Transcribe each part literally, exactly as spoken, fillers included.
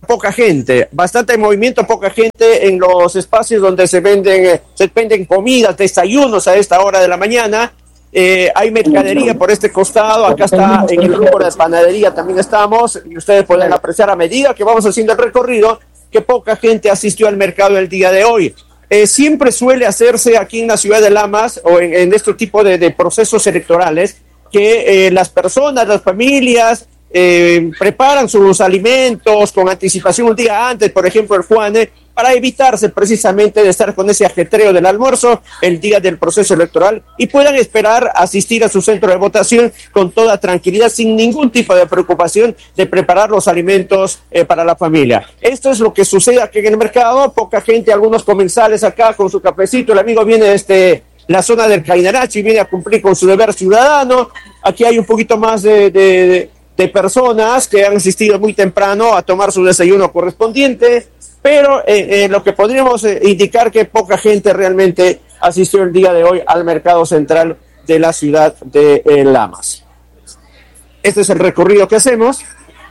poca gente, bastante movimiento, poca gente en los espacios donde se venden, eh, se venden comidas, desayunos a esta hora de la mañana. Eh, hay mercadería por este costado, acá está en el grupo de panadería también estamos, y ustedes pueden apreciar a medida que vamos haciendo el recorrido que poca gente asistió al mercado el día de hoy. Eh, siempre suele hacerse aquí en la ciudad de Lamas o en, en este tipo de, de procesos electorales que eh, las personas, las familias eh, preparan sus alimentos con anticipación un día antes, por ejemplo el Juane, para evitarse precisamente de estar con ese ajetreo del almuerzo el día del proceso electoral y puedan esperar asistir a su centro de votación con toda tranquilidad, sin ningún tipo de preocupación de preparar los alimentos eh, para la familia. Esto es lo que sucede aquí en el mercado, poca gente, algunos comensales acá con su cafecito, el amigo viene de este, la zona del Cainarachi, viene a cumplir con su deber ciudadano. Aquí hay un poquito más de, de, de, de personas que han asistido muy temprano a tomar su desayuno correspondiente, pero eh, eh, lo que podríamos eh, indicar que poca gente realmente asistió el día de hoy al mercado central de la ciudad de eh, Lamas. Este es el recorrido que hacemos.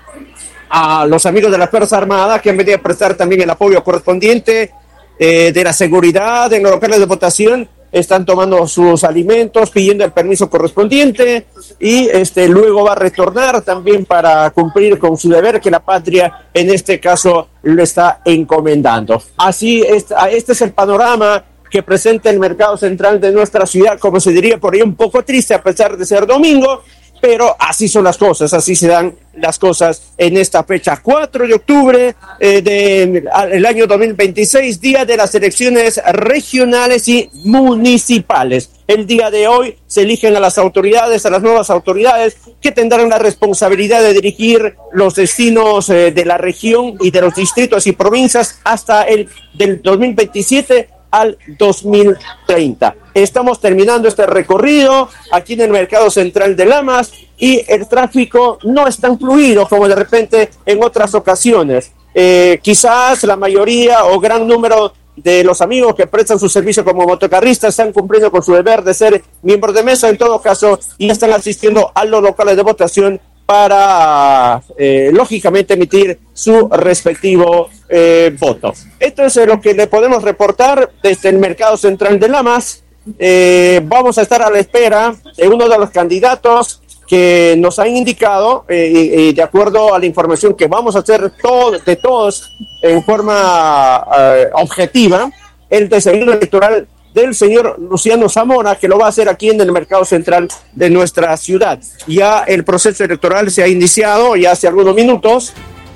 A los amigos de la Fuerza Armada que han venido a prestar también el apoyo correspondiente eh, de la seguridad en los locales de votación, están tomando sus alimentos, pidiendo el permiso correspondiente y este luego va a retornar también para cumplir con su deber que la patria en este caso lo está encomendando. Así es, este es el panorama que presenta el mercado central de nuestra ciudad, como se diría por ahí, un poco triste a pesar de ser domingo, pero así son las cosas, así se dan las cosas en esta fecha, cuatro de octubre eh, del año dos mil veintiséis, día de las elecciones regionales y municipales. El día de hoy se eligen a las autoridades, a las nuevas autoridades que tendrán la responsabilidad de dirigir los destinos eh, de la región y de los distritos y provincias hasta el del dos mil veintisiete al dos mil treinta. Estamos terminando este recorrido aquí en el mercado central de Lamas y el tráfico no es tan fluido como de repente en otras ocasiones. Eh, quizás la mayoría o gran número de los amigos que prestan su servicio como motocarristas están cumpliendo con su deber de ser miembros de mesa en todo caso y están asistiendo a los locales de votación para, eh, lógicamente, emitir su respectivo eh, voto. Esto es lo que le podemos reportar desde el mercado central de Lamas. Eh, vamos a estar a la espera de uno de los candidatos que nos han indicado, eh, y, y de acuerdo a la información que vamos a hacer todo, de todos en forma eh, objetiva, el desarrollo electoral del señor Luciano Zamora, que lo va a hacer aquí en el mercado central de nuestra ciudad. Ya el proceso electoral se ha iniciado ya hace algunos minutos,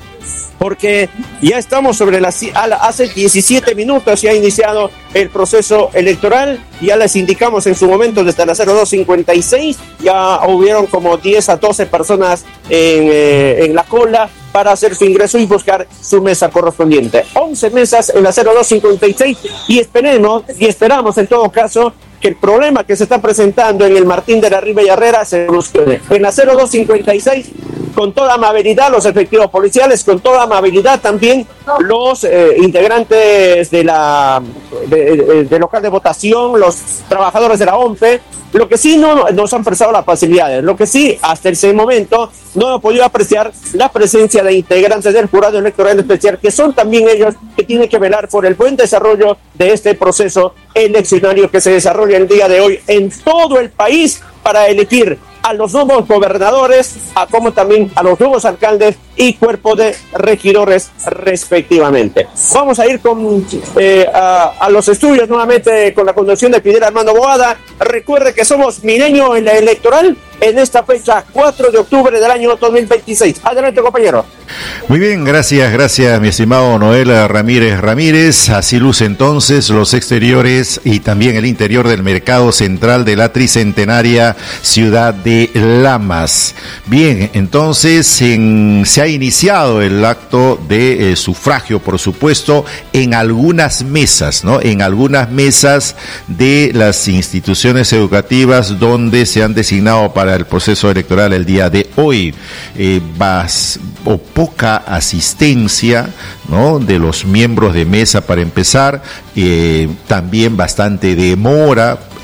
porque ya estamos sobre las, hace diecisiete minutos se ha iniciado el proceso electoral, ya les indicamos en su momento desde la cero dos cincuenta y seis, ya hubieron como diez a doce personas en, eh, en la cola para hacer su ingreso y buscar su mesa correspondiente. once mesas en la cero dos cincuenta y seis y esperemos, y esperamos en todo caso que el problema que se está presentando en el Martín de la Riva y Herrera se solucione. En la cero dos cincuenta y seis, con toda amabilidad los efectivos policiales, con toda amabilidad también los eh, integrantes de la de, de, de local de votación, los trabajadores de la O M P E, lo que sí no nos han prestado las facilidades, lo que sí hasta ese momento no hemos podido apreciar la presencia de integrantes del jurado electoral especial, que son también ellos que tienen que velar por el buen desarrollo de este proceso eleccionario que se desarrolla el día de hoy en todo el país para elegir a los nuevos gobernadores, a como también a los nuevos alcaldes y cuerpo de regidores respectivamente. Vamos a ir con eh, a, a los estudios nuevamente con la conducción de Fidel Armando Boada. Recuerde que somos Milenio en la electoral en esta fecha cuatro de octubre del año dos mil veintiséis. Adelante, compañero. Muy bien, gracias, gracias mi estimado Noel Ramírez Ramírez. Así luce entonces los exteriores y también el interior del mercado central de la tricentenaria ciudad de Lamas. Bien, entonces en, se ha iniciado el acto de eh, sufragio, por supuesto, en algunas mesas, ¿no? En algunas mesas de las instituciones educativas donde se han designado para el proceso electoral el día de hoy. Eh, vas, o poca asistencia, ¿no?, de los miembros de mesa para empezar, eh, también bastante demora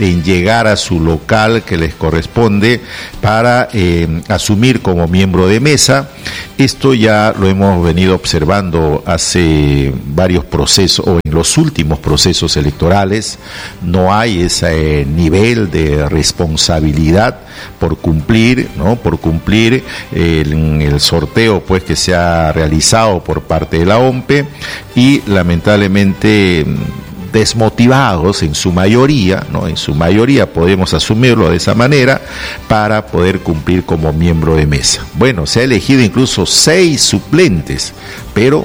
en llegar a su local que les corresponde para eh, asumir como miembro de mesa. Esto ya lo hemos venido observando hace varios procesos, o en los últimos procesos electorales. No hay ese nivel de responsabilidad por cumplir, ¿no? Por cumplir el, el sorteo pues que se ha realizado por parte de la O M P E, y lamentablemente desmotivados en su mayoría, ¿no? En su mayoría podemos asumirlo de esa manera, para poder cumplir como miembro de mesa. Bueno, se ha elegido incluso seis suplentes, pero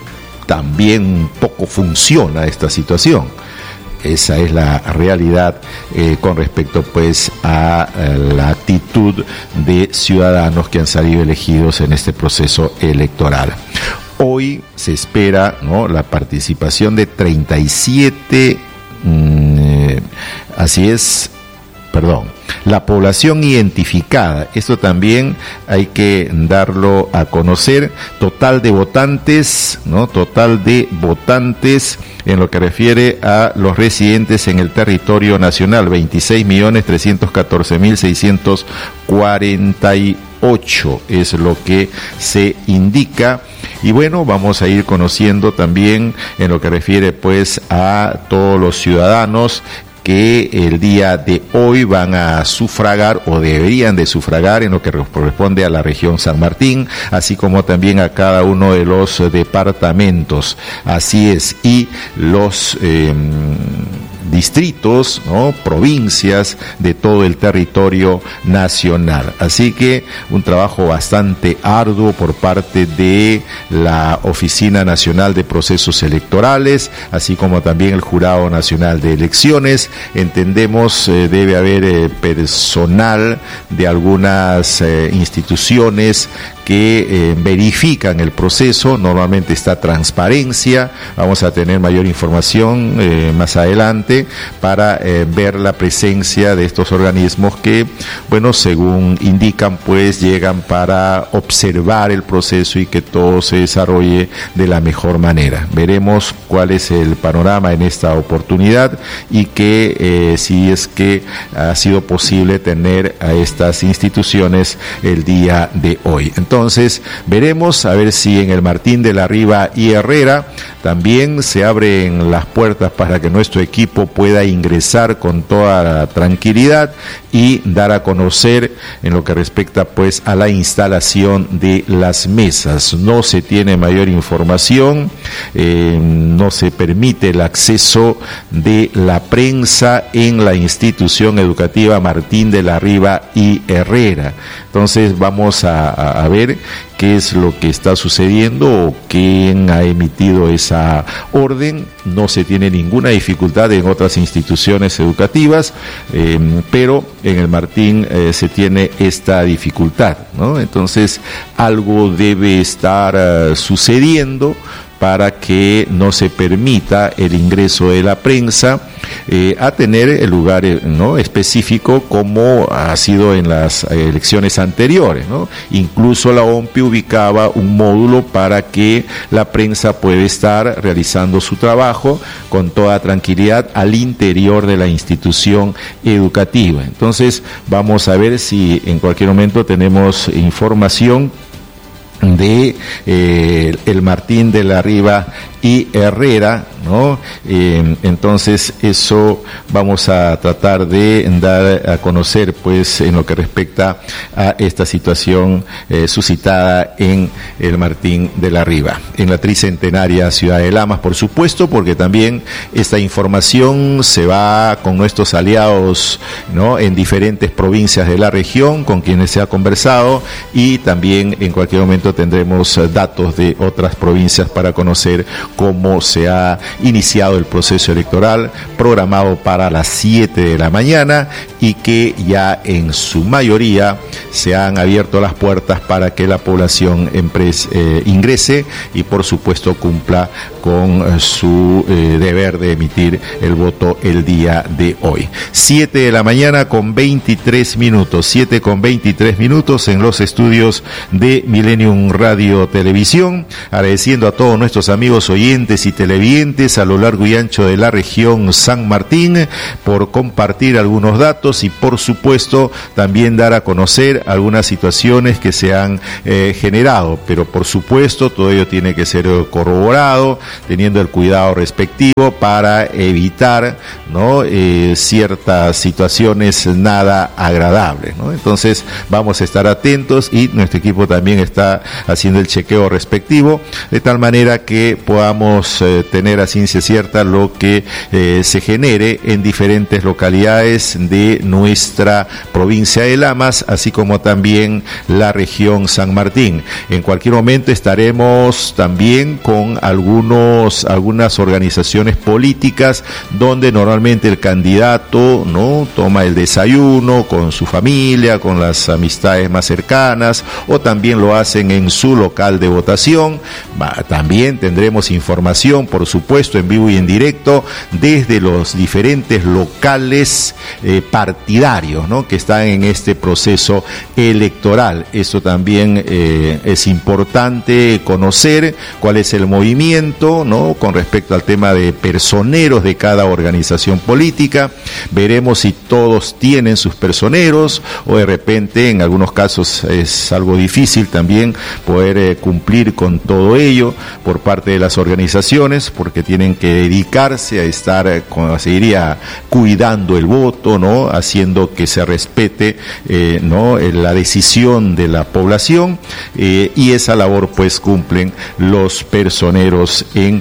también poco funciona esta situación. Esa es la realidad eh, con respecto pues a, a la actitud de ciudadanos que han salido elegidos en este proceso electoral. Hoy se espera, ¿no?, la participación de treinta y siete, mmm, eh, así es, perdón, la población identificada. Esto también hay que darlo a conocer. Total de votantes, ¿no? Total de votantes en lo que refiere a los residentes en el territorio nacional, veintiséis millones trescientos catorce mil seiscientos cuarenta y ocho es lo que se indica. Y bueno, vamos a ir conociendo también en lo que refiere pues a todos los ciudadanos que el día de hoy van a sufragar o deberían de sufragar en lo que corresponde a la región San Martín, así como también a cada uno de los departamentos. Así es, y los eh, distritos, ¿no?, provincias de todo el territorio nacional. Así que un trabajo bastante arduo por parte de la Oficina Nacional de Procesos Electorales, así como también el Jurado Nacional de Elecciones. Entendemos eh, debe haber eh, personal de algunas eh, instituciones que eh, verifican el proceso. Normalmente está transparencia. Vamos a tener mayor información eh, más adelante para eh, ver la presencia de estos organismos que, bueno, según indican, pues llegan para observar el proceso y que todo se desarrolle de la mejor manera. Veremos cuál es el panorama en esta oportunidad y que eh, si es que ha sido posible tener a estas instituciones el día de hoy. Entonces, veremos a ver si en el Martín de la Riva y Herrera también se abren las puertas para que nuestro equipo pueda ingresar con toda tranquilidad y dar a conocer en lo que respecta pues a la instalación de las mesas. No se tiene mayor información, eh, no se permite el acceso de la prensa en la institución educativa Martín de la Riva y Herrera. Entonces vamos a, a, a ver qué es lo que está sucediendo o quién ha emitido esa orden. No se tiene ninguna dificultad en otras instituciones educativas, eh, pero en el Martín eh, se tiene esta dificultad, ¿no? Entonces algo debe estar uh, sucediendo para que no se permita el ingreso de la prensa eh, a tener el lugar, ¿no?, específico como ha sido en las elecciones anteriores, ¿no? Incluso la O M P E ubicaba un módulo para que la prensa pueda estar realizando su trabajo con toda tranquilidad al interior de la institución educativa. Entonces vamos a ver si en cualquier momento tenemos información de eh, el Martín de la Riva y Herrera, ¿no? Eh, entonces eso vamos a tratar de dar a conocer pues en lo que respecta a esta situación eh, suscitada en el Martín de la Riva, en la tricentenaria ciudad de Lamas, por supuesto, porque también esta información se va con nuestros aliados, ¿no?, en diferentes provincias de la región con quienes se ha conversado, y también en cualquier momento tendremos datos de otras provincias para conocer cómo se ha iniciado el proceso electoral programado para las siete de la mañana y que ya en su mayoría se han abierto las puertas para que la población empres, eh, ingrese y por supuesto cumpla con eh, su eh, deber de emitir el voto el día de hoy. siete de la mañana con veintitrés minutos, siete con veintitrés minutos en los estudios de Millennium Radio Televisión, agradeciendo a todos nuestros amigos oyentes y televidentes oyentes a lo largo y ancho de la región San Martín por compartir algunos datos y por supuesto también dar a conocer algunas situaciones que se han eh, generado, pero por supuesto todo ello tiene que ser corroborado, teniendo el cuidado respectivo para evitar, ¿no?, eh, ciertas situaciones nada agradables, ¿no? Entonces vamos a estar atentos y nuestro equipo también está haciendo el chequeo respectivo, de tal manera que podamos eh, tener a ciencia cierta lo que eh, se genere en diferentes localidades de nuestra provincia de Lamas, así como también la región San Martín. En cualquier momento estaremos también con algunos algunas organizaciones políticas donde normalmente el candidato, ¿no?, toma el desayuno con su familia, con las amistades más cercanas, o también lo hacen en su local de votación. También tendremos información, por supuesto, en vivo y en directo desde los diferentes locales eh, partidarios, ¿no?, que están en este proceso electoral. Esto también eh, es importante conocer cuál es el movimiento, ¿no?, con respecto al tema de personeros de cada organización política. Veremos si todos tienen sus personeros o de repente en algunos casos es algo difícil también poder eh, cumplir con todo ello por parte de las organizaciones, porque tienen que dedicarse a estar, eh, como se diría, cuidando el voto, ¿no?, haciendo que se respete eh, ¿no?, la decisión de la población, eh, y esa labor pues cumplen los personeros en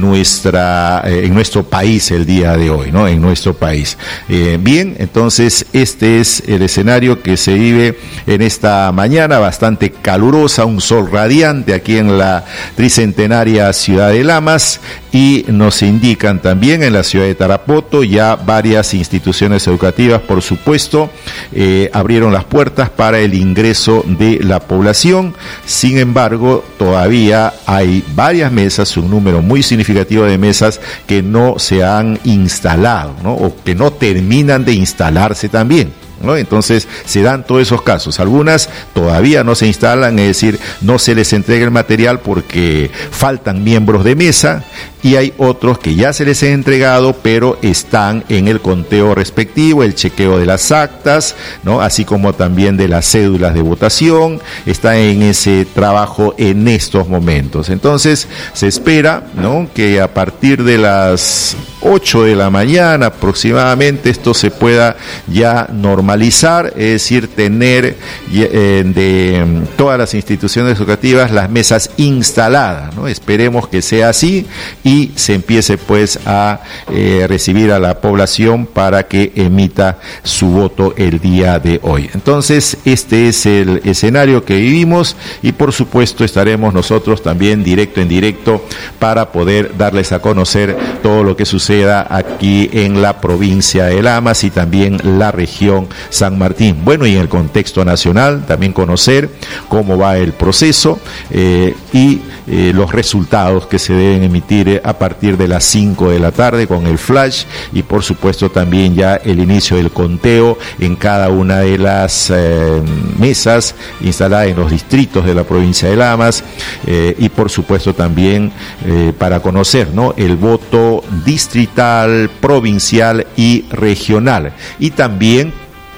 nuestra eh, en nuestro país el día de hoy, ¿no?, en nuestro país. Eh, bien, entonces este es el escenario que se vive en esta mañana bastante calurosa, un sol radiante aquí en la tricentenaria ciudad de Lamas, y nos indican también en la ciudad de Tarapoto ya varias instituciones educativas, por supuesto, eh, abrieron las puertas para el ingreso de la población. Sin embargo, todavía hay varias mesas, un número muy significativo de mesas que no se han instalado, ¿no?, o que no terminan de instalarse también, ¿no? Entonces se dan todos esos casos. Algunas todavía no se instalan, es decir, no se les entrega el material porque faltan miembros de mesa, y hay otros que ya se les ha entregado, pero están en el conteo respectivo, el chequeo de las actas, ¿no?, así como también de las cédulas de votación. Está en ese trabajo en estos momentos. Entonces se espera, ¿no?, que a partir de las ocho de la mañana aproximadamente esto se pueda ya normalizar, es decir, tener eh, de todas las instituciones educativas las mesas instaladas, ¿no? Esperemos que sea así y se empiece pues a eh, recibir a la población para que emita su voto el día de hoy. Entonces este es el escenario que vivimos, y por supuesto estaremos nosotros también directo en directo para poder darles a conocer todo lo que suceda aquí en la provincia de Lamas y también la región San Martín. Bueno, y en el contexto nacional también conocer cómo va el proceso eh, y eh, los resultados que se deben emitir eh, a partir de las cinco de la tarde con el flash, y por supuesto también ya el inicio del conteo en cada una de las eh, mesas instaladas en los distritos de la provincia de Lamas, eh, y por supuesto también eh, para conocer, ¿no?, el voto distrital, provincial y regional, y también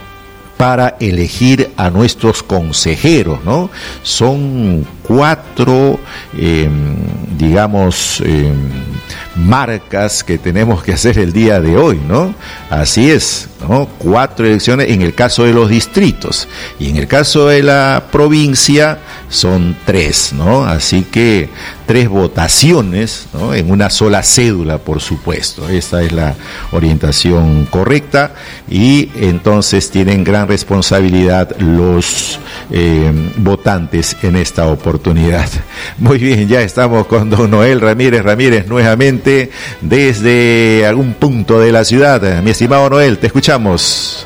para elegir a nuestros consejeros, ¿no? Son cuatro, eh, digamos, eh, marcas que tenemos que hacer el día de hoy, ¿no? Así es, ¿no? Cuatro elecciones en el caso de los distritos, y en el caso de la provincia son tres, ¿no? Así que tres votaciones, ¿no?, en una sola cédula, por supuesto. Esta es la orientación correcta, y entonces tienen gran responsabilidad los eh, votantes en esta oportunidad. Muy bien, ya estamos con don Noel Ramírez Ramírez nuevamente desde algún punto de la ciudad. Mi estimado Noel, te escuchamos.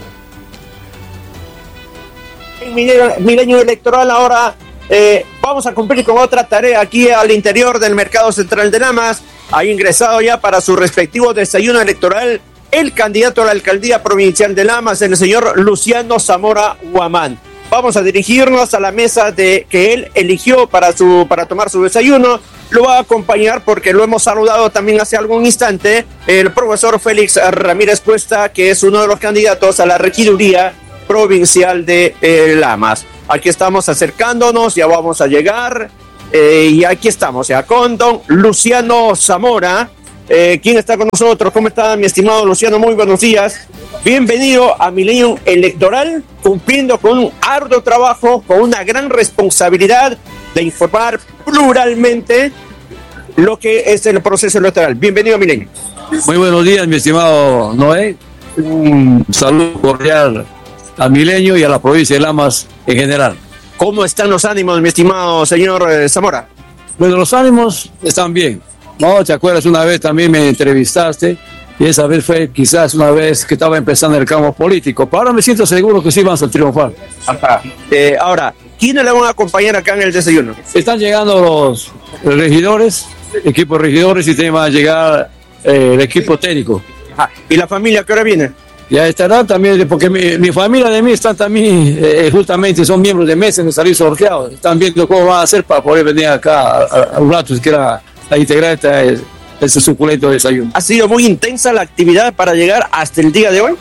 Milenio electoral ahora. Eh, vamos a cumplir con otra tarea aquí al interior del Mercado Central de Lamas. Ha ingresado ya para su respectivo desayuno electoral el candidato a la alcaldía provincial de Lamas, el señor Luciano Zamora Huamán. vamos a dirigirnos a la mesa de que él eligió para su para tomar su desayuno. Lo va a acompañar, porque lo hemos saludado también hace algún instante, el profesor Félix Ramírez Cuesta, que es uno de los candidatos a la regiduría provincial de eh, Lamas. Aquí estamos acercándonos, ya vamos a llegar, eh, y aquí estamos ya con don Luciano Zamora. Eh, ¿Quién está con nosotros? ¿Cómo está, mi estimado Luciano? Muy buenos días. Bienvenido a Milenio Electoral, cumpliendo con un arduo trabajo, con una gran responsabilidad de informar pluralmente lo que es el proceso electoral. Bienvenido a Milenio. Muy buenos días, mi estimado Noé. Un saludo cordial a Milenio y a la provincia de Lamas en general. ¿Cómo están los ánimos, mi estimado señor eh, Zamora? Bueno, los ánimos están bien. ¿No? ¿Te acuerdas? Una vez también me entrevistaste, y esa vez fue quizás una vez que estaba empezando el campo político. Pero ahora me siento seguro que sí vamos a triunfar. Ajá. Eh, ahora, ¿quiénes le van a acompañar acá en el desayuno? Están llegando los regidores, equipos regidores, y también va a llegar eh, el equipo técnico. Ajá. ¿Y la familia qué hora viene? Ya estarán también, porque mi, mi familia de mí están también, eh, justamente son miembros de mesa de salir sorteados. Están viendo cómo van a hacer para poder venir acá a, a un rato, que era a integrar este, este suculento desayuno. ¿Ha sido muy intensa la actividad para llegar hasta el día de hoy?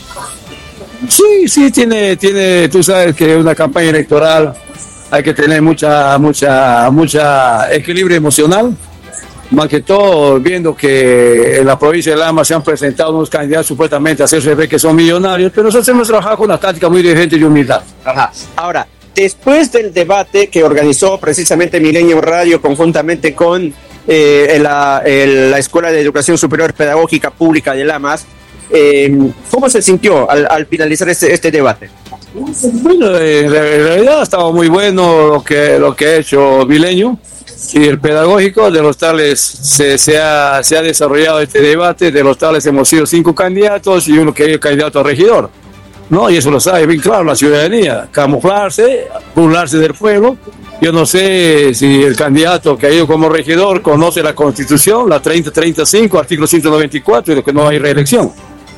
Sí, sí, tiene, tiene, tú sabes que una campaña electoral hay que tener mucha, mucha, mucha equilibrio emocional. Más que todo, viendo que en la provincia de Lamas se han presentado unos candidatos supuestamente a hacerse ver que son millonarios, pero nosotros hemos trabajado con una táctica muy diligente y humildad. Ajá. Ahora, después del debate que organizó precisamente Milenio Radio conjuntamente con eh, la, el, la Escuela de Educación Superior Pedagógica Pública de Lamas, eh, ¿cómo se sintió al, al finalizar este, este debate? Bueno, eh, en realidad ha estado muy bueno lo que, lo que ha hecho Milenio. Y el pedagógico, de los tales se, se, ha, se ha desarrollado este debate, de los tales hemos sido cinco candidatos y uno que es el candidato a regidor, ¿no? Y eso lo sabe bien claro la ciudadanía, camuflarse, burlarse del pueblo. Yo no sé si el candidato que ha ido como regidor conoce la Constitución, la treinta treinta y cinco, artículo ciento noventa y cuatro, y de que no hay reelección.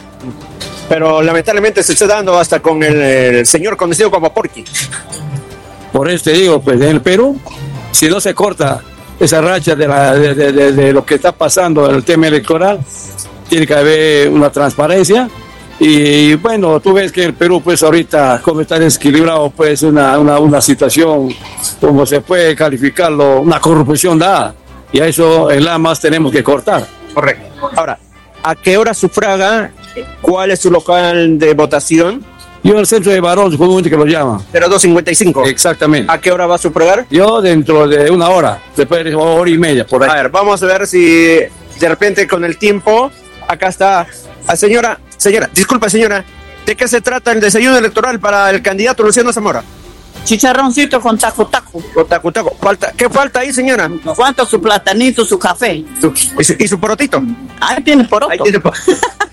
Pero lamentablemente se está dando hasta con el, el señor conocido como Porky. Por eso te digo, pues en el Perú, si no se corta esa racha de, la, de, de, de, de lo que está pasando en el tema electoral, tiene que haber una transparencia. Y bueno, tú ves que el Perú, pues ahorita, como está desequilibrado, pues una, una, una situación, como se puede calificarlo, una corrupción dada. Y a eso en Lamas tenemos que cortar. Correcto. Ahora, ¿a qué hora sufraga? ¿Cuál es su local de votación? Yo en el centro de Barón, comúnmente que lo llaman. cero dos cincuenta y cinco. Exactamente. ¿A qué hora va a sufragar? Yo dentro de una hora, después de una hora y media, por ahí. A ver, vamos a ver si de repente con el tiempo, acá está, a señora, señora, disculpa señora, ¿de qué se trata el desayuno electoral para el candidato Luciano Zamora? Chicharroncito con taco taco. Con taco taco. Falta, ¿qué falta ahí, señora? ¿Cuánto su platanito, su café? Su, y, su, ¿Y su porotito? Ahí tiene poroto. Ahí tiene por...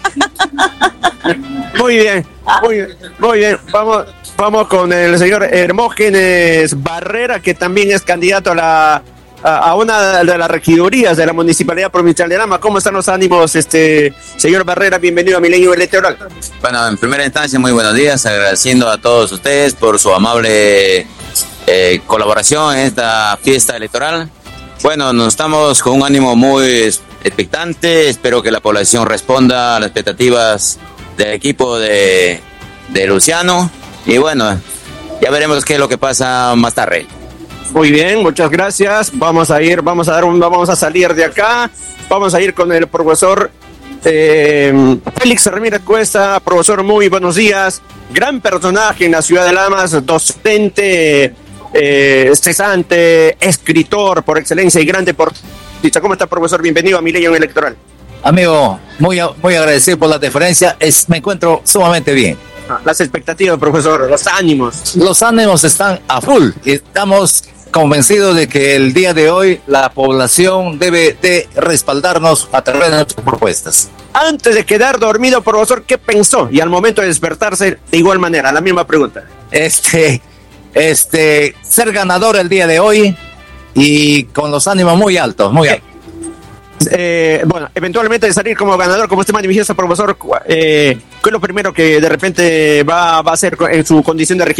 Muy bien, muy bien, muy bien. Vamos, vamos con el señor Hermógenes Barrera, que también es candidato a la a, a una de las regidurías de la Municipalidad Provincial de Lama. ¿Cómo están los ánimos, este señor Barrera? Bienvenido a Milenio Electoral. Bueno, en primera instancia, muy buenos días, agradeciendo a todos ustedes por su amable eh, colaboración en esta fiesta electoral. Bueno, nos estamos con un ánimo muy expectante, espero que la población responda a las expectativas del equipo de, de Luciano, y bueno, ya veremos qué es lo que pasa más tarde. Muy bien, muchas gracias. Vamos a ir, vamos a dar un, vamos a salir de acá. Vamos a ir con el profesor eh, Félix Ramírez Cuesta. Profesor, muy buenos días. Gran personaje en la ciudad de Lamas, docente, eh, cesante, escritor por excelencia y gran deportista. ¿Cómo está, profesor? Bienvenido a Milenio Electoral. Amigo, muy, muy agradecido por la deferencia. Es, me encuentro sumamente bien. Las expectativas, profesor, los ánimos. Los ánimos están a full. Estamos convencidos de que el día de hoy la población debe de respaldarnos a través de nuestras propuestas. Antes de quedar dormido, profesor, ¿qué pensó? Y al momento de despertarse, de igual manera, la misma pregunta. Este, este, ser ganador el día de hoy y con los ánimos muy altos, muy altos. Eh, bueno, eventualmente salir como ganador, como usted manifiesta, profesor, eh, ¿qué es lo primero que de repente va, va a hacer en su condición de regidor?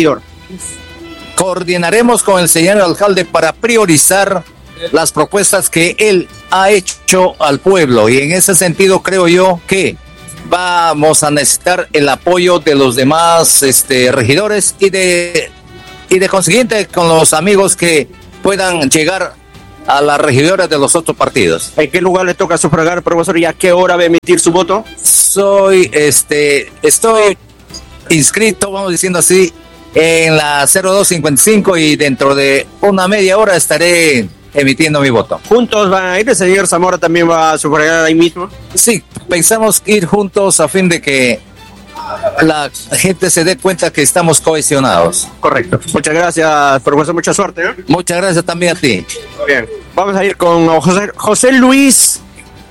coordinaremos con el señor alcalde para priorizar las propuestas que él ha hecho al pueblo, y en ese sentido creo yo que vamos a necesitar el apoyo de los demás este, regidores y de, y de consiguiente con los amigos que puedan llegar a las regidoras de los otros partidos. ¿En qué lugar le toca sufragar, profesor, y a qué hora va a emitir su voto? Soy, este, estoy inscrito, vamos diciendo así, en la cero dos cincuenta y cinco, y dentro de una media hora estaré emitiendo mi voto. ¿Juntos van a ir? ¿El señor Zamora también va a sufragar ahí mismo? Sí, pensamos ir juntos a fin de que la gente se dé cuenta que estamos cohesionados. Correcto. Muchas gracias, profesor. Mucha suerte, ¿eh? Muchas gracias también a ti. Muy bien. Vamos a ir con José, José Luis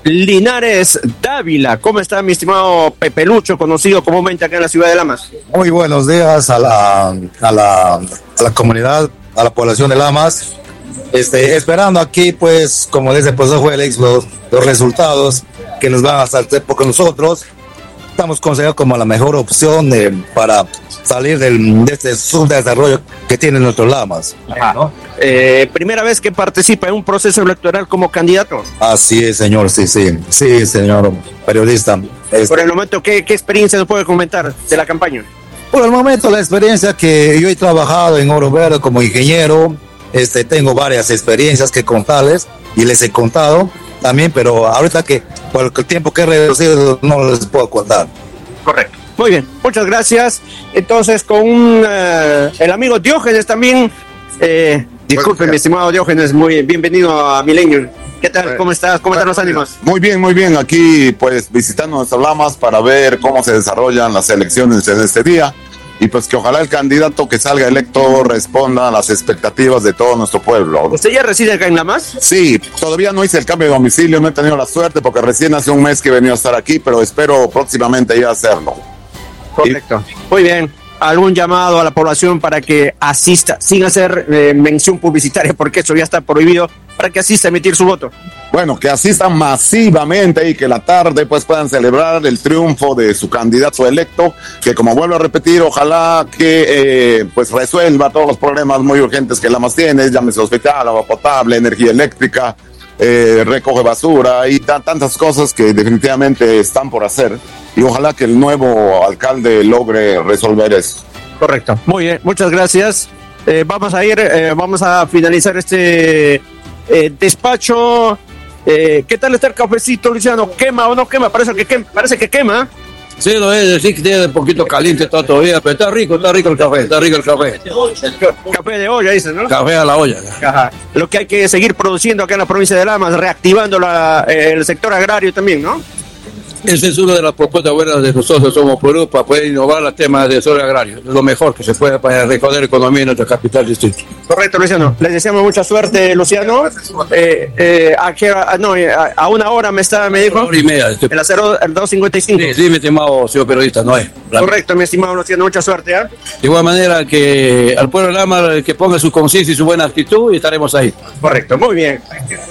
Linares Dávila. ¿Cómo está, mi estimado Pepe Lucho, conocido comúnmente acá en la ciudad de Lamas? Muy buenos días a la, a la, a la comunidad, a la población de Lamas. Este, esperando aquí, pues, como dice el profesor Félix, los, los resultados que nos van a hacer, porque nosotros estamos considerados como la mejor opción de, para salir del, de este subdesarrollo que tienen nuestros Lamas. ¿No? Eh, ¿Primera vez que participa en un proceso electoral como candidato? Así es, señor, sí, sí, sí, señor periodista. Este, Por el momento, ¿qué, qué experiencia nos puede comentar de la campaña? Por el momento, la experiencia que yo he trabajado en Oro Verde como ingeniero, este, tengo varias experiencias que contarles y les he contado también, pero ahorita que por el tiempo que he reducido no les puedo contar. Correcto. Muy bien, muchas gracias. Entonces, con un, uh, el amigo Diógenes también. Eh, disculpe, mi estimado Diógenes, muy bienvenido a Milenio. ¿Qué tal? ¿Cómo estás? ¿Cómo están los ánimos? Muy bien, muy bien. Aquí, pues, visitando nuestras Lamas para ver cómo se desarrollan las elecciones en este día. Y pues que ojalá el candidato que salga electo responda a las expectativas de todo nuestro pueblo. ¿Usted ya reside acá en Lamas? Sí, todavía no hice el cambio de domicilio, no he tenido la suerte porque recién hace un mes que he venido a estar aquí, pero espero próximamente ya hacerlo. Correcto. Y... Muy bien. ¿Algún llamado a la población para que asista, sin hacer eh, mención publicitaria, porque eso ya está prohibido, para que asista a emitir su voto? Bueno, que asistan masivamente y que la tarde pues puedan celebrar el triunfo de su candidato electo, que como vuelvo a repetir, ojalá que eh, pues resuelva todos los problemas muy urgentes que Lamas tiene, llámese hospital, agua potable, energía eléctrica, eh, recoge basura y t- tantas cosas que definitivamente están por hacer, y ojalá que el nuevo alcalde logre resolver eso. Correcto. Muy bien, muchas gracias. Eh, vamos a ir, eh, vamos a finalizar este eh, despacho. Eh, ¿Qué tal está el cafecito, Luciano? ¿Quema o no quema? Parece que quema. Parece que quema. Sí, lo es, sí que tiene un poquito caliente todo todavía, pero está rico, está rico el café, está rico el café. Café de olla, dicen, ¿no? Café a la olla. Ajá. Lo que hay que seguir produciendo acá en la provincia de Lamas, reactivando la, eh, el sector agrario también, ¿no? Esa es una de las propuestas buenas de nosotros, Somos Perú, para poder innovar los temas del sector agrario. Es lo mejor que se puede para recoger economía en nuestra capital distrito. Correcto, Luciano. Les deseamos mucha suerte, Luciano. Eh, eh, a, qué hora- no, eh, a, a una hora me está, me dijo. Una hora y media. Este... El acero, el dos cincuenta y cinco. Sí, sí, mi estimado señor periodista, no es. Correcto, mi estimado Luciano, mucha suerte. ¿eh? De igual manera que al pueblo de Lama que ponga su conciencia y su buena actitud y estaremos ahí. Correcto, muy bien.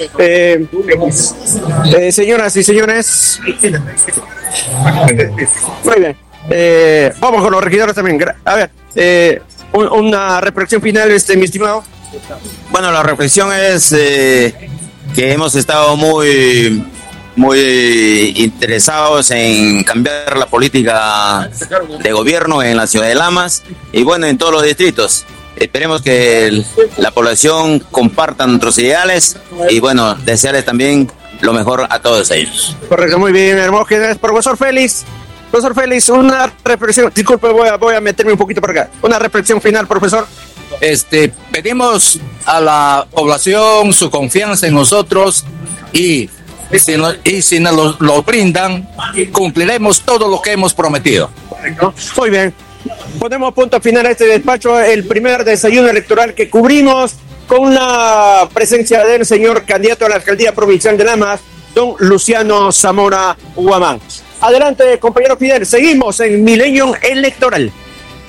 Eh, eh, señoras y señores. Muy bien. Eh, vamos con los regidores también. Gra- A ver, eh, un- una reflexión final, este, mi estimado. Bueno, la reflexión es eh, que hemos estado muy, muy interesados en cambiar la política de gobierno en la ciudad de Lamas y bueno, en todos los distritos. Esperemos que el- la población comparta nuestros ideales y bueno, desearles también lo mejor a todos ellos. Correcto, muy bien, Hermógenes. Profesor Félix. Profesor Félix, una reflexión. Disculpe, voy a, voy a meterme un poquito por acá. Una reflexión final, profesor. Este, pedimos a la población su confianza en nosotros y, si, no- y si nos lo, lo brindan, cumpliremos todo lo que hemos prometido. Correcto. Muy bien. Ponemos punto final a este despacho, el primer desayuno electoral que cubrimos con la presencia del señor candidato a la alcaldía provincial de Lamas, don Luciano Zamora Huamán. Adelante, compañero Fidel, seguimos en Milenio Electoral.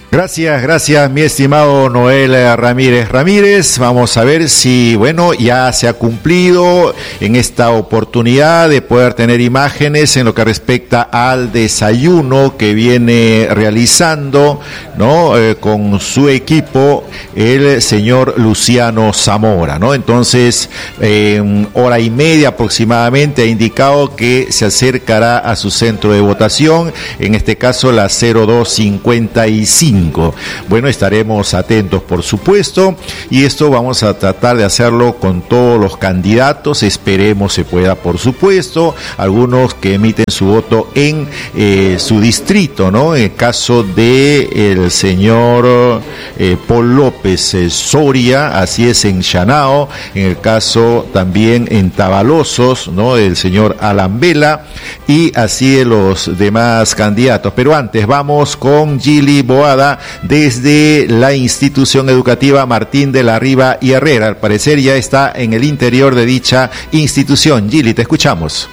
Gracias, gracias, mi estimado Noel Ramírez Ramírez. Vamos a ver si, bueno, ya se ha cumplido en esta oportunidad de poder tener imágenes en lo que respecta al desayuno que viene realizando, ¿no? Eh, con su equipo, el señor Luciano Zamora, ¿no? Entonces, eh, hora y media aproximadamente ha indicado que se acercará a su centro de votación, en este caso la cero dos cincuenta y cinco. Bueno, estaremos atentos, por supuesto, y esto vamos a tratar de hacerlo con todos los candidatos. Esperemos se pueda, por supuesto, algunos que emiten su voto en eh, su distrito, ¿no? En el caso de el señor eh, Paul López eh, Soria, así es en Chanao, en el caso también en Tabalosos, ¿no? El señor Alan Vela, y así de los demás candidatos. Pero antes vamos con Gili Boada desde la institución educativa Martín de la Riva y Herrera. Al parecer ya está en el interior de dicha institución. Gili, te escuchamos.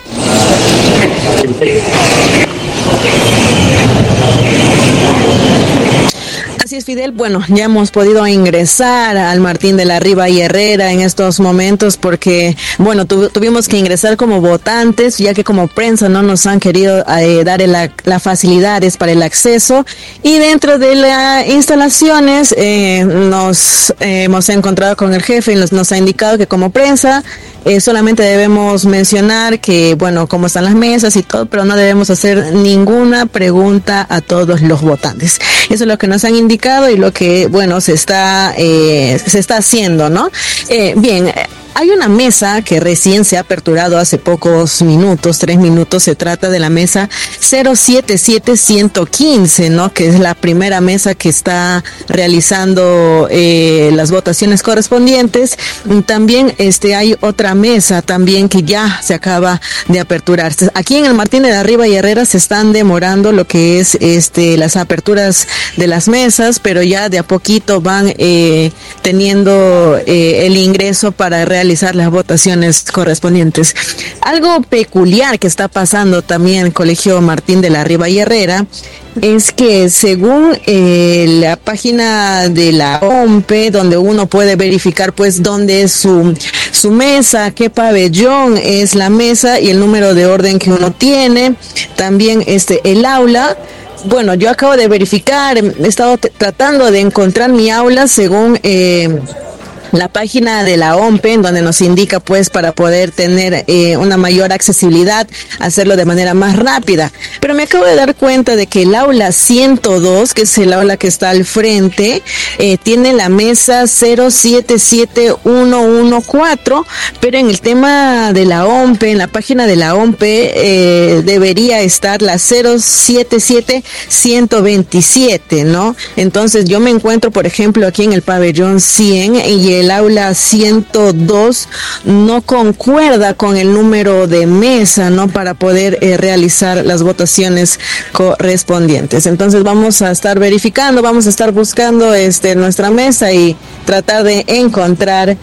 Así es, Fidel. Bueno, ya hemos podido ingresar al Martín de la Riva y Herrera en estos momentos porque, bueno, tu, tuvimos que ingresar como votantes, ya que como prensa no nos han querido eh, dar las la facilidades para el acceso. Y dentro de las instalaciones eh, nos eh, hemos encontrado con el jefe y nos, nos ha indicado que como prensa eh, solamente debemos mencionar que, bueno, cómo están las mesas y todo, pero no debemos hacer ninguna pregunta a todos los votantes. Eso es lo que nos han indicado y lo que, bueno, se está eh, se está haciendo, ¿no? Eh, bien, hay una mesa que recién se ha aperturado hace pocos minutos, tres minutos. Se trata de la mesa cero siete siete uno uno cinco, ¿no? Que es la primera mesa que está realizando eh, las votaciones correspondientes. También este hay otra mesa también que ya se acaba de aperturar. Aquí en el Martín de la Riva y Herrera se están demorando lo que es este las aperturas de las mesas, pero ya de a poquito van eh, teniendo eh, el ingreso para realizar realizar las votaciones correspondientes. Algo peculiar que está pasando también en el Colegio Martín de la Riva y Herrera es que según eh, la página de la O M P E, donde uno puede verificar pues dónde es su, su mesa, qué pabellón es la mesa y el número de orden que uno tiene, también este el aula. Bueno, yo acabo de verificar, he estado t- tratando de encontrar mi aula según eh, la página de la O M P E, en donde nos indica pues para poder tener eh, una mayor accesibilidad, hacerlo de manera más rápida. Pero me acabo de dar cuenta de que el aula ciento dos, que es el aula que está al frente, eh, tiene la mesa cero siete siete uno uno cuatro, pero en el tema de la O M P E, en la página de la O M P E, eh, debería estar la cero siete siete uno dos siete, ¿no? Entonces yo me encuentro, por ejemplo, aquí en el pabellón cien y el el aula ciento dos no concuerda con el número de mesa, ¿no? Para poder eh, realizar las votaciones correspondientes. Entonces vamos a estar verificando, vamos a estar buscando este nuestra mesa y tratar de encontrar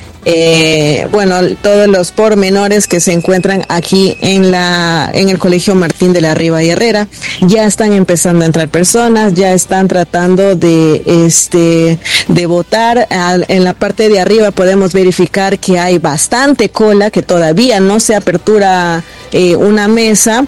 eh, bueno, todos los pormenores que se encuentran aquí en la en el Colegio Martín de la Riva y Herrera. Ya están empezando a entrar personas, ya están tratando de este de votar. Al, en la parte de arriba podemos verificar que hay bastante cola, que todavía no se apertura eh, una mesa.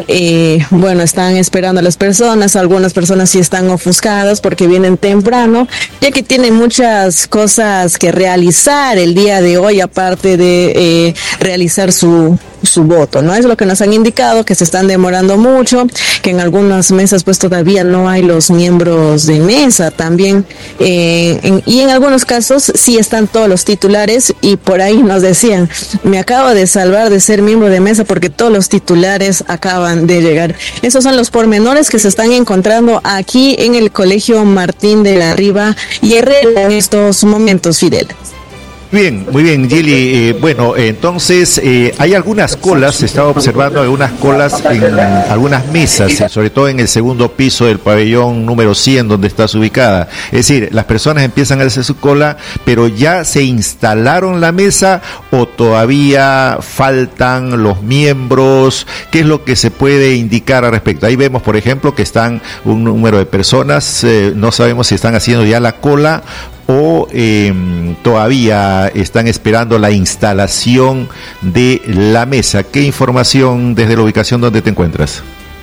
Eh, bueno, están esperando a las personas, algunas personas sí están ofuscadas porque vienen temprano, ya que tienen muchas cosas que realizar el día de hoy, aparte de eh, realizar su su voto, ¿no? Es lo que nos han indicado, que se están demorando mucho, que en algunas mesas pues todavía no hay los miembros de mesa también, eh, en, y en algunos casos sí están todos los titulares, y por ahí nos decían, me acabo de salvar de ser miembro de mesa porque todos los titulares acaban de llegar. Esos son los pormenores que se están encontrando aquí en el Colegio Martín de la Riva y Herrera en estos momentos, Fidel. Bien, muy bien, Gili. Eh, bueno, entonces eh, hay algunas colas, se estaba observando algunas colas en algunas mesas, eh, sobre todo en el segundo piso del pabellón número cien, donde estás ubicada. Es decir, las personas empiezan a hacer su cola, pero ya se instalaron la mesa o todavía faltan los miembros. ¿Qué es lo que se puede indicar al respecto? Ahí vemos, por ejemplo, que están un número de personas, eh, no sabemos si están haciendo ya la cola o eh, todavía están esperando la instalación de la mesa. ¿Qué información desde la ubicación donde te encuentras?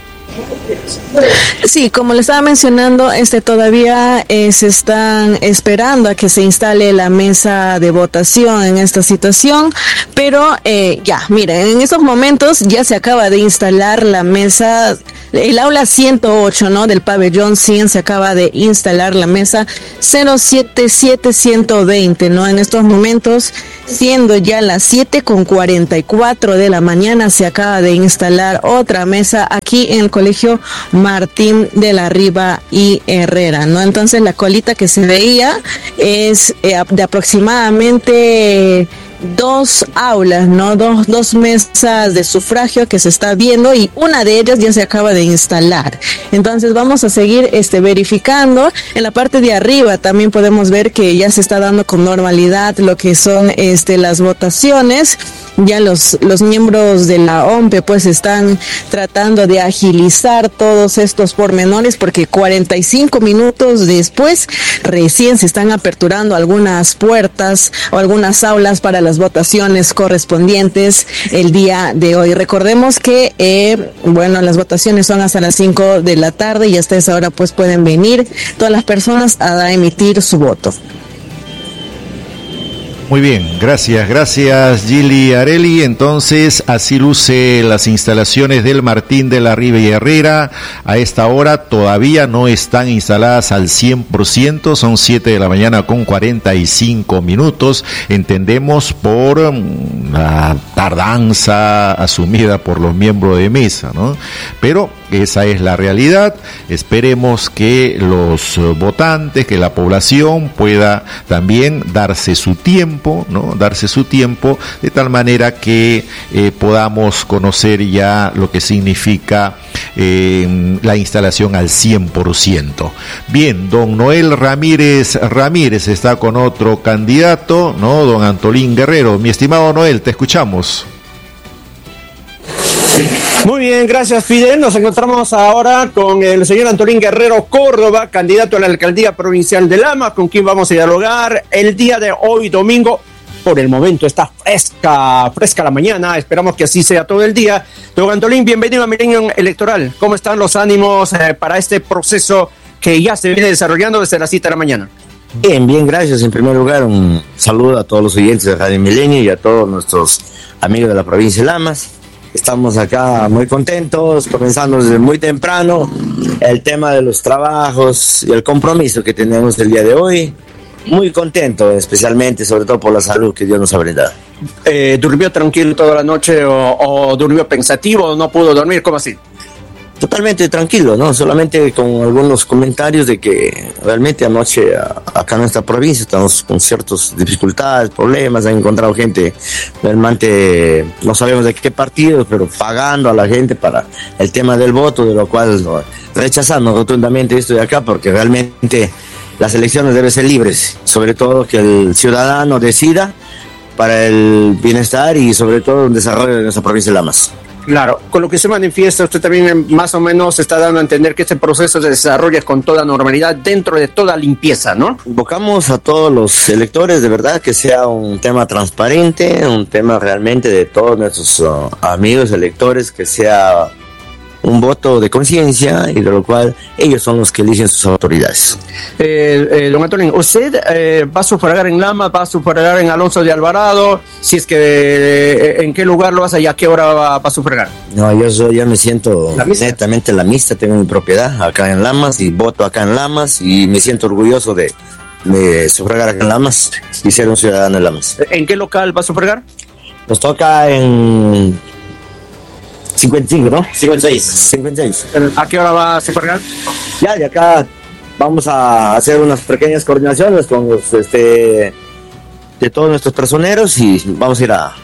Sí, como le estaba mencionando, este todavía eh, se están esperando a que se instale la mesa de votación en esta situación, pero eh, ya, miren, en estos momentos ya se acaba de instalar la mesa, el aula ciento ocho, ¿no? Del pabellón cien se acaba de instalar la mesa cero siete siete uno dos cero, ¿no? En estos momentos, siendo ya las siete con cuarenta y cuatro de la mañana, se acaba de instalar otra mesa aquí en el colegio Martín de la Riva y Herrera, ¿no? Entonces la colita que se veía es eh, de aproximadamente dos aulas, ¿no? Dos, dos mesas de sufragio que se está viendo y una de ellas ya se acaba de instalar. Entonces vamos a seguir este verificando. En la parte de arriba también podemos ver que ya se está dando con normalidad lo que son este las votaciones. Ya los, los miembros de la O M P E pues están tratando de agilizar todos estos pormenores porque cuarenta y cinco minutos después recién se están aperturando algunas puertas o algunas aulas para las votaciones correspondientes el día de hoy. Recordemos que, eh, bueno, las votaciones son hasta las cinco de la tarde y hasta esa hora pues pueden venir todas las personas a emitir su voto. Muy bien, gracias, gracias Gili Areli. Entonces, así luce las instalaciones del Martín de la Riva y Herrera. A esta hora todavía no están instaladas al cien por ciento, son siete de la mañana con cuarenta y cinco minutos. Entendemos por um, la tardanza asumida por los miembros de mesa, ¿no? Pero esa es la realidad. Esperemos que los votantes, que la población pueda también darse su tiempo, ¿no? Darse su tiempo de tal manera que eh, podamos conocer ya lo que significa eh, la instalación al cien por ciento. Bien, don Noel Ramírez Ramírez está con otro candidato, ¿no? Don Antolín Guerrero. Mi estimado Noel, te escuchamos. Muy bien, gracias Fidel. Nos encontramos ahora con el señor Antolín Guerrero Córdoba, candidato a la alcaldía provincial de Lama, con quien vamos a dialogar el día de hoy, domingo. Por el momento está fresca, fresca la mañana, esperamos que así sea todo el día. Don Antolín, bienvenido a Milenio Electoral. ¿Cómo están los ánimos eh, para este proceso que ya se viene desarrollando desde las siete de la mañana? Bien, bien, gracias. En primer lugar, un saludo a todos los oyentes de Radio Milenio y a todos nuestros amigos de la provincia de Lamas. Estamos acá muy contentos, comenzando desde muy temprano el tema de los trabajos y el compromiso que tenemos el día de hoy. Muy contento, especialmente, sobre todo por la salud que Dios nos ha brindado. Eh, ¿Durmió tranquilo toda la noche o, o durmió pensativo o no pudo dormir? ¿Cómo así? Totalmente tranquilo, ¿no? Solamente con algunos comentarios de que realmente anoche acá en nuestra provincia estamos con ciertas dificultades, problemas, han encontrado gente realmente, no sabemos de qué partido, pero pagando a la gente para el tema del voto, de lo cual no, rechazando rotundamente esto de acá, porque realmente las elecciones deben ser libres, sobre todo que el ciudadano decida para el bienestar y sobre todo el desarrollo de nuestra provincia de Lamas. Claro, con lo que se manifiesta, usted también más o menos está dando a entender que este proceso se desarrolla con toda normalidad dentro de toda limpieza, ¿no? Invocamos a todos los electores, de verdad, que sea un tema transparente, un tema realmente de todos nuestros uh, amigos electores, que sea un voto de conciencia y de lo cual ellos son los que eligen sus autoridades. Eh, eh, don Antonio, ¿usted eh, va a sufragar en Lama, va a sufragar en Alonso de Alvarado? Si es que, eh, ¿en qué lugar lo vas y a qué hora va, va a sufragar? No, yo soy, ya me siento netamente lamista, tengo mi propiedad acá en Lamas y voto acá en Lamas y me siento orgulloso de, de sufragar acá en Lamas y ser un ciudadano de Lamas. ¿En qué local va a sufragar? Nos toca en cincuenta y cinco, ¿no? cincuenta y seis. cincuenta y seis. ¿A qué hora va a sufragar? Ya, de acá vamos a hacer unas pequeñas coordinaciones con los este, de todos nuestros personeros y vamos a ir a...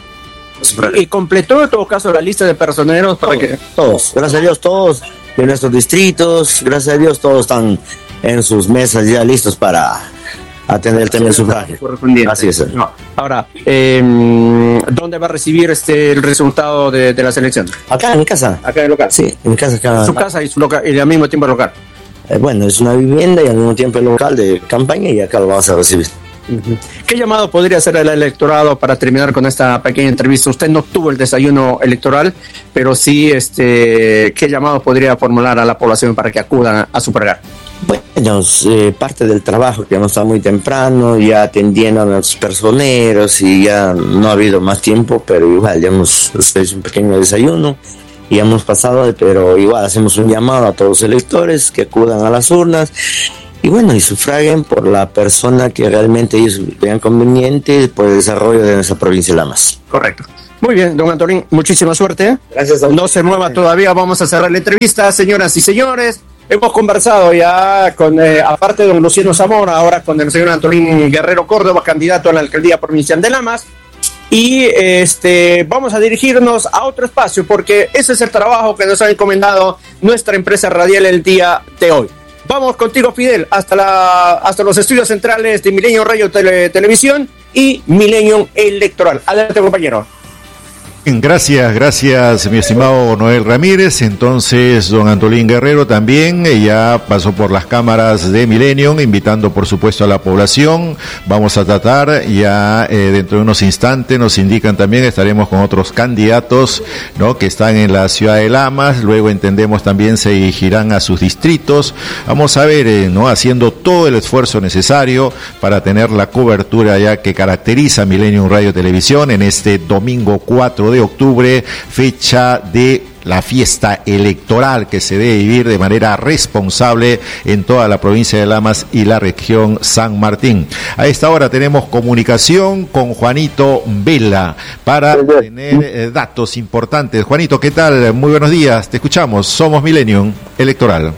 Y completó en todo caso la lista de personeros para todos, que... Todos, gracias a Dios, todos de nuestros distritos, gracias a Dios, todos están en sus mesas ya listos para atender el tema del sufragio. Así es. No. Ahora, eh, ¿dónde va a recibir este el resultado de, de la selección? Acá en mi casa. Acá en el local. Sí, en mi casa. Acá. Su casa y su local, y al mismo tiempo el local. Eh, bueno, es una vivienda y al mismo tiempo el local de campaña y acá lo vamos a recibir. ¿Qué llamado podría hacer el electorado para terminar con esta pequeña entrevista? Usted no tuvo el desayuno electoral, pero sí, este, ¿qué llamado podría formular a la población para que acudan a sufragar? Bueno, eh, parte del trabajo que hemos estado muy temprano, ya atendiendo a nuestros personeros y ya no ha habido más tiempo, pero igual ya hemos hecho un pequeño desayuno y hemos pasado, pero igual hacemos un llamado a todos los electores que acudan a las urnas. Y bueno, y sufraguen por la persona que realmente ellos vean conveniente por el desarrollo de nuestra provincia de Lamas. Correcto. Muy bien, don Antolín, muchísima suerte. Gracias a usted. No se mueva todavía, vamos a cerrar la entrevista, señoras y señores. Hemos conversado ya con, eh, aparte de don Luciano Zamora, ahora con el señor Antolín Guerrero Córdoba, candidato a la alcaldía provincial de Lamas. Y este vamos a dirigirnos a otro espacio, porque ese es el trabajo que nos ha encomendado nuestra empresa radial el día de hoy. Vamos contigo, Fidel, hasta la hasta los estudios centrales de Milenio Radio Tele, Televisión y Milenio Electoral. Adelante, compañero. Gracias, gracias, mi estimado Noel Ramírez. Entonces, don Antolín Guerrero también eh, ya pasó por las cámaras de Millennium, invitando por supuesto a la población. Vamos a tratar ya eh, dentro de unos instantes, nos indican también, estaremos con otros candidatos, ¿no?, que están en la ciudad de Lamas. Luego entendemos también se dirigirán a sus distritos. Vamos a ver, eh, ¿no?, haciendo todo el esfuerzo necesario para tener la cobertura ya que caracteriza Millennium Radio Televisión en este domingo cuatro de octubre, fecha de la fiesta electoral que se debe vivir de manera responsable en toda la provincia de Lamas y la región San Martín. A esta hora tenemos comunicación con Juanito Vela para tener eh, datos importantes. Juanito, ¿qué tal? Muy buenos días, te escuchamos. Somos Millennium Electoral.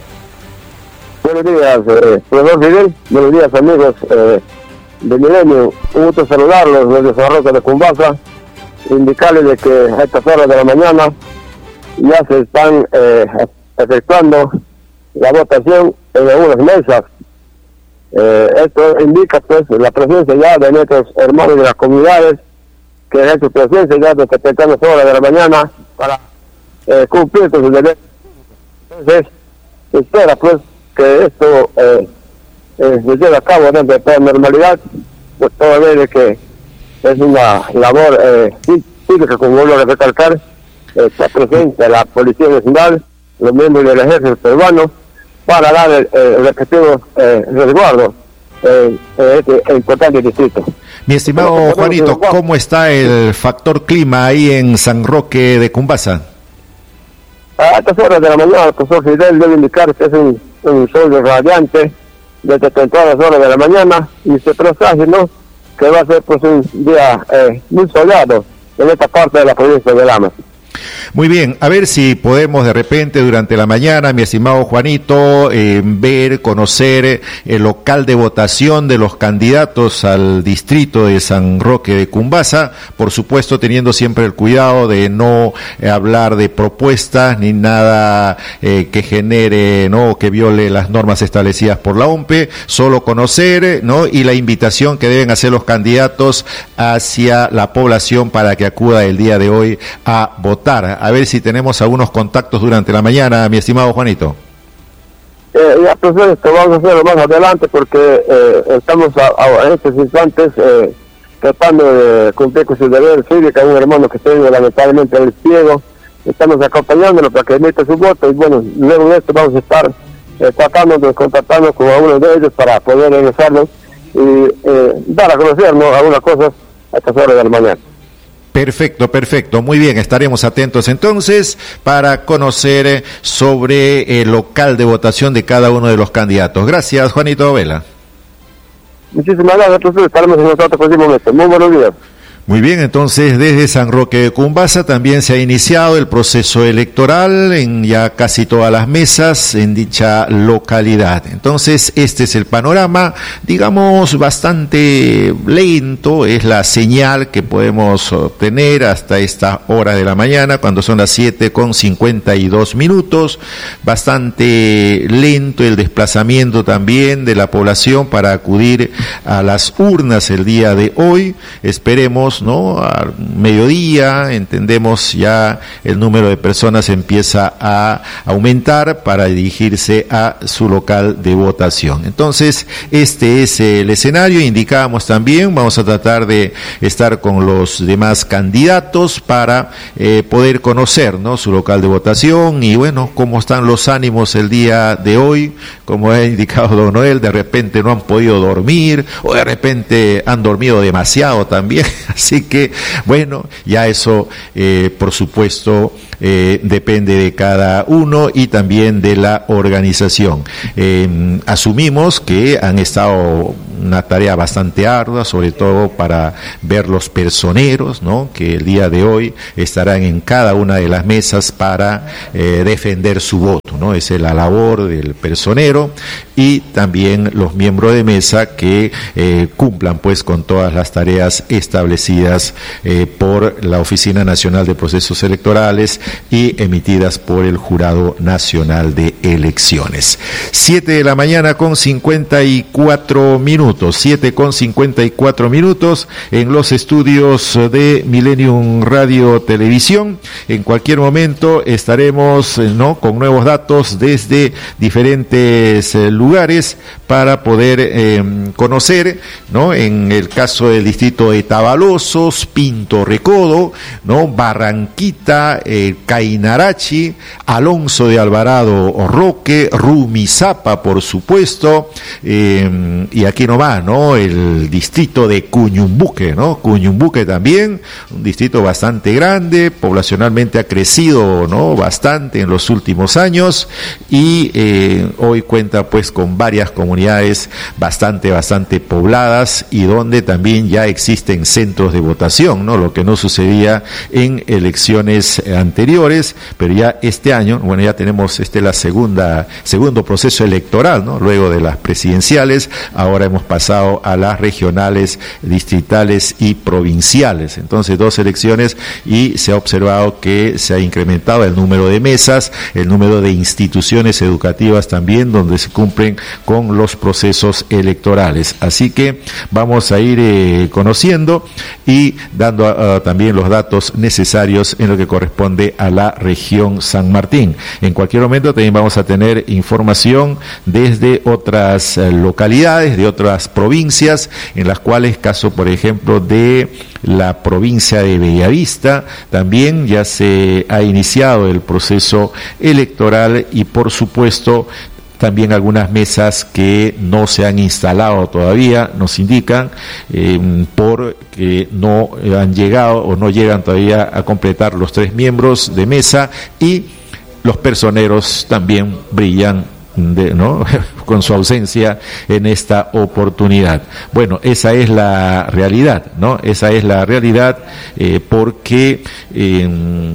Buenos días, eh, profesor Fidel. Buenos días, amigos eh, de Millennium. Un gusto saludarlos desde San Roque de Cumbasa. Indicarles de que a estas horas de la mañana ya se están eh, efectuando la votación en algunas mesas. Eh, esto indica pues la presencia ya de nuestros hermanos de las comunidades que ejercen su presencia ya desde tempranas horas de la mañana para eh, cumplir con sus derechos. Entonces se espera pues que esto eh, eh, se lleve a cabo dentro de toda normalidad, pues toda vez de que es una labor eh, cívica, como vuelvo a recalcar. Eh, está presente la Policía Nacional, los miembros del Ejército Peruano, para dar el, el respectivo eh, resguardo en eh, este importante distrito. Mi estimado Juanito, ¿cómo está el factor clima ahí en San Roque de Cumbasa? A estas horas de la mañana, el profesor Fidel debe indicar que es un, un sol radiante desde tempranas horas de la mañana y se presagia, ¿no?, que va a ser pues un día eh, muy soleado en esta parte de la provincia de Lamas. Muy bien, a ver si podemos de repente durante la mañana, mi estimado Juanito, eh, ver, conocer el local de votación de los candidatos al distrito de San Roque de Cumbasa, por supuesto teniendo siempre el cuidado de no eh, hablar de propuestas ni nada eh, que genere, no, que viole las normas establecidas por la O M P E, solo conocer, ¿no?, y la invitación que deben hacer los candidatos hacia la población para que acuda el día de hoy a votar. A ver si tenemos algunos contactos durante la mañana, mi estimado Juanito. Eh, ya, profesor, esto vamos a hacerlo más adelante porque eh, estamos a, a, en estos instantes eh, tratando de cumplir con su deber cívico a un hermano que tiene lamentablemente el ciego. Estamos acompañándolo para que emita su voto y bueno, luego de esto vamos a estar eh, tratando de contactarnos con algunos de ellos para poder regresarnos y eh, dar a conocernos algunas cosas a estas horas de la mañana. Perfecto, perfecto. Muy bien, estaremos atentos entonces para conocer sobre el local de votación de cada uno de los candidatos. Gracias, Juanito Vela. Muchísimas gracias, profesor. Estaremos en nosotros en cualquier momento. Muy buenos días. Muy bien, entonces desde San Roque de Cumbasa también se ha iniciado el proceso electoral en ya casi todas las mesas en dicha localidad. Entonces este es el panorama, digamos bastante lento, es la señal que podemos obtener hasta esta hora de la mañana, cuando son las siete con cincuenta y dos minutos, bastante lento el desplazamiento también de la población para acudir a las urnas el día de hoy. Esperemos, ¿no? Al mediodía, entendemos, ya el número de personas empieza a aumentar para dirigirse a su local de votación. Entonces, este es el escenario. Indicábamos también, vamos a tratar de estar con los demás candidatos para eh, poder conocer, ¿no? Su local de votación y, bueno, cómo están los ánimos el día de hoy. Como ha indicado don Noel, de repente no han podido dormir o de repente han dormido demasiado también. Así que, bueno, ya eso, eh, por supuesto, eh, depende de cada uno y también de la organización. Eh, asumimos que han estado una tarea bastante ardua, sobre todo para ver los personeros, ¿no? Que el día de hoy estarán en cada una de las mesas para eh, defender su voto, ¿no? Esa es la labor del personero y también los miembros de mesa que eh, cumplan pues con todas las tareas establecidas eh, por la Oficina Nacional de Procesos Electorales y emitidas por el Jurado Nacional de Elecciones. Siete de la mañana con cincuenta y cuatro minutos, siete con cincuenta y cuatro minutos en los estudios de Millennium Radio Televisión. En cualquier momento estaremos, ¿no?, con nuevos datos desde diferentes eh, lugares para poder eh, conocer, ¿no?, en el caso del distrito de Tabalosos, Pinto Recodo, ¿no?, Barranquita, eh, Cainarachi, Alonso de Alvarado Roque, Rumizápa, por supuesto, eh, y aquí nomás, ¿no?, el distrito de Cuñumbuque, ¿no? Cuñumbuque también, un distrito bastante grande, poblacionalmente ha crecido, ¿no?, bastante en los últimos años y eh, hoy cuenta pues con varias comunidades bastante, bastante pobladas y donde también ya existen centros de votación, ¿no? Lo que no sucedía en elecciones anteriores, pero ya este año, bueno, ya tenemos este la segunda, segundo proceso electoral, ¿no? Luego de las presidenciales, ahora hemos pasado a las regionales, distritales y provinciales. Entonces, dos elecciones y se ha observado que se ha incrementado el número de mesas, el número de instituciones educativas también, donde se cumplen con los procesos electorales. Así que vamos a ir eh, conociendo y dando uh, también los datos necesarios en lo que corresponde a la región San Martín. En cualquier momento también vamos a tener información desde otras uh, localidades, de otras provincias, en las cuales, caso por ejemplo de la provincia de Bellavista, también ya se ha iniciado el proceso electoral y por supuesto también algunas mesas que no se han instalado todavía, nos indican, eh, porque no han llegado o no llegan todavía a completar los tres miembros de mesa y los personeros también brillan De, ¿no? con su ausencia en esta oportunidad. Bueno, esa es la realidad, ¿no? Esa es la realidad eh, porque eh,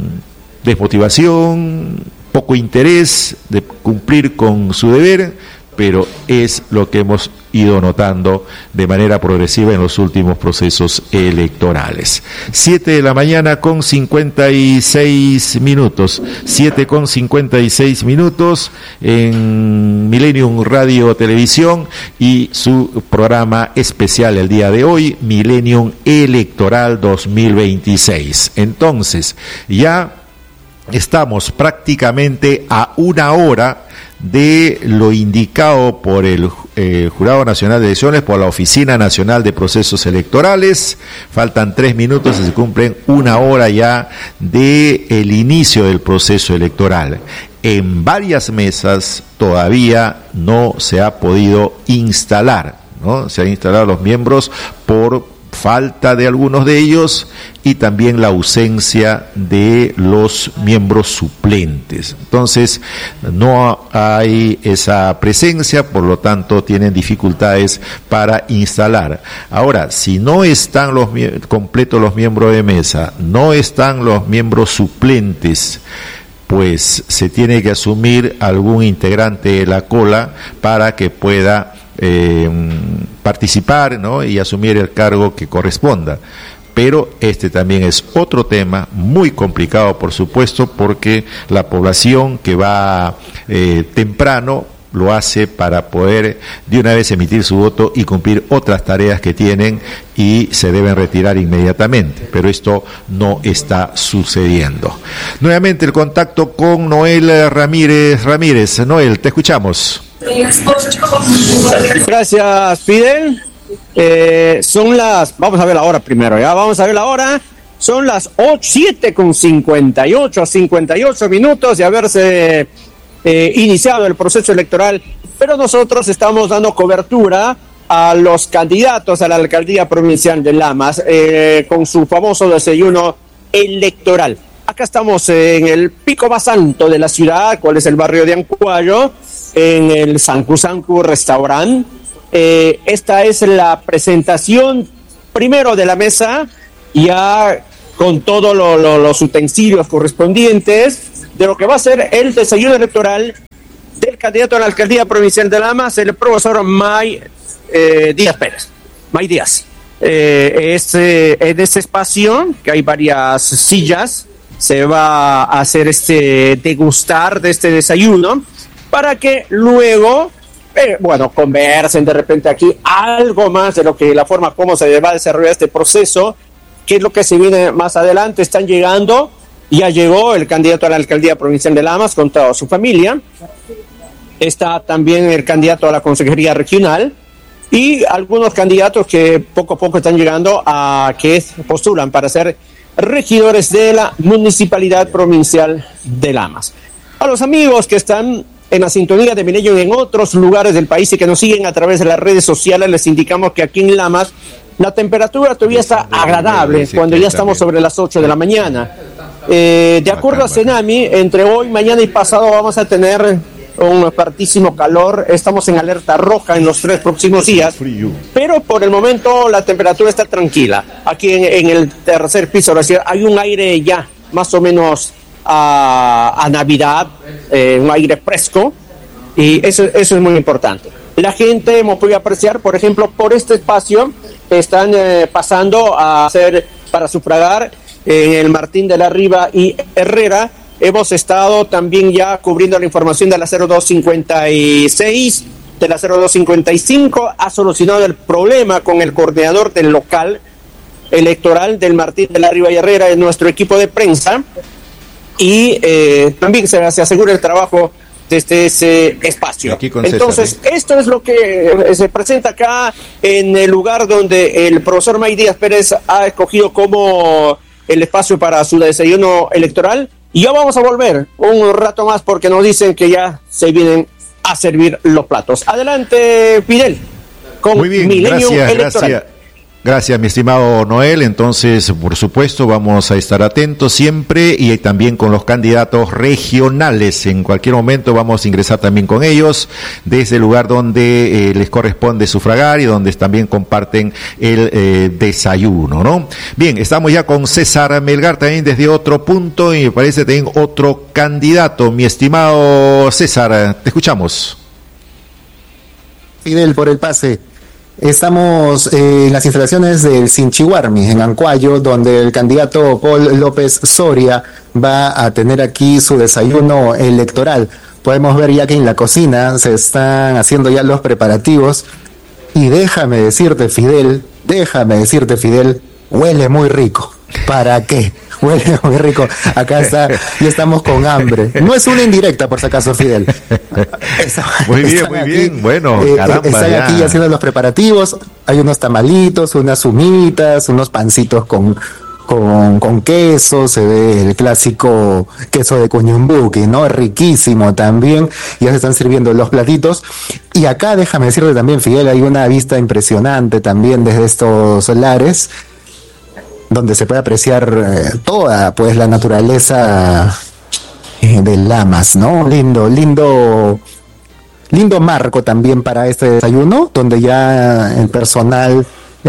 desmotivación, poco interés de cumplir con su deber, pero es lo que hemos ido notando de manera progresiva en los últimos procesos electorales. Siete de la mañana con cincuenta y seis minutos, siete con cincuenta y seis minutos en Millennium Radio Televisión y su programa especial el día de hoy, Millennium Electoral dos mil veintiséis. Entonces, ya estamos prácticamente a una hora de lo indicado por el eh, Jurado Nacional de Elecciones, por la Oficina Nacional de Procesos Electorales. Faltan tres minutos y se cumplen una hora ya de el inicio del proceso electoral. En varias mesas todavía no se ha podido instalar, ¿no? Se han instalado los miembros por falta de algunos de ellos y también la ausencia de los miembros suplentes. Entonces, no hay esa presencia, por lo tanto, tienen dificultades para instalar. Ahora, si no están los completos los miembros de mesa, no están los miembros suplentes, pues se tiene que asumir algún integrante de la cola para que pueda eh, participar, ¿no?, y asumir el cargo que corresponda. Pero este también es otro tema muy complicado, por supuesto, porque la población que va eh, temprano lo hace para poder de una vez emitir su voto y cumplir otras tareas que tienen y se deben retirar inmediatamente, pero esto no está sucediendo. Nuevamente el contacto con Noel Ramírez. Ramírez, Noel, te escuchamos. Gracias, Fidel. Eh, son las, vamos a ver la hora primero, ya vamos a ver la hora. Son las siete con cincuenta y ocho, cincuenta y ocho minutos de haberse eh, iniciado el proceso electoral, pero nosotros estamos dando cobertura a los candidatos a la alcaldía provincial de Lamas eh, con su famoso desayuno electoral. Acá estamos en el pico más alto de la ciudad, cuál es el barrio de Ancuayo, en el Sancu Sancu Restaurant. Eh, esta es la presentación primero de la mesa, ya con todos lo, lo, los utensilios correspondientes de lo que va a ser el desayuno electoral del candidato a la alcaldía provincial de Lamas, el profesor May eh, Díaz Pérez. May Díaz. Eh, es, eh, en este espacio, que hay varias sillas, se va a hacer este degustar de este desayuno para que luego Eh, bueno, conversen de repente aquí algo más de lo que la forma como se va a desarrollar este proceso, qué es lo que se viene más adelante. Están llegando, ya llegó el candidato a la alcaldía provincial de Lamas con toda su familia, está también el candidato a la consejería regional y algunos candidatos que poco a poco están llegando a que postulan para ser regidores de la municipalidad provincial de Lamas. A los amigos que están en la sintonía de Milenio y en otros lugares del país y que nos siguen a través de las redes sociales, les indicamos que aquí en Lamas la temperatura todavía está agradable cuando ya estamos sobre las ocho de la mañana. Eh, de acuerdo a Cenami, entre hoy, mañana y pasado vamos a tener un fuertísimo calor. Estamos en alerta roja en los tres próximos días, pero por el momento la temperatura está tranquila. Aquí en, en el tercer piso de la ciudad hay un aire ya más o menos A, a Navidad, eh, un aire fresco, y eso, eso es muy importante. La gente hemos podido apreciar, por ejemplo, por este espacio están eh, pasando a hacer para sufragar en el Martín de la Riva y Herrera. Hemos estado también ya cubriendo la información de la cero dos cincuenta y seis, de la cero dos cincuenta y cinco, ha solucionado el problema con el coordinador del local electoral del Martín de la Riva y Herrera, en nuestro equipo de prensa. Y eh, también se, se asegura el trabajo desde ese espacio. Entonces, César, ¿eh? Esto es lo que se presenta acá en el lugar donde el profesor May Díaz Pérez ha escogido como el espacio para su desayuno electoral. Y ya vamos a volver un rato más porque nos dicen que ya se vienen a servir los platos. Adelante, Fidel, con Muy bien, Milenio gracias, Electoral. Gracias. Gracias, mi estimado Noel. Entonces, por supuesto, vamos a estar atentos siempre y también con los candidatos regionales. En cualquier momento vamos a ingresar también con ellos desde el lugar donde eh, les corresponde sufragar y donde también comparten el eh, desayuno, ¿no? Bien, estamos ya con César Melgar también desde otro punto y me parece también otro candidato. Mi estimado César, te escuchamos. Fidel, por el pase. Estamos en las instalaciones del Sinchihuarmi, en Ancuayo, donde el candidato Paul López Soria va a tener aquí su desayuno electoral. Podemos ver ya que en la cocina se están haciendo ya los preparativos. Y déjame decirte, Fidel, déjame decirte, Fidel, huele muy rico. ¿Para qué? Huele muy rico. Acá está, ya estamos con hambre. No es una indirecta, por si acaso, Fidel. Muy bien, muy aquí, bien. Bueno, eh, caramba, están ya. aquí haciendo los preparativos. Hay unos tamalitos, unas humitas, unos pancitos con, con, con queso, se ve el clásico queso de Cuñumbuqui, ¿no? Riquísimo también, ya se están sirviendo los platitos. Y acá, déjame decirte también, Fidel, hay una vista impresionante también desde estos lares, donde se puede apreciar eh, toda, pues, la naturaleza eh, de Lamas, ¿no? Lindo, lindo... Lindo marco también para este desayuno, donde ya el personal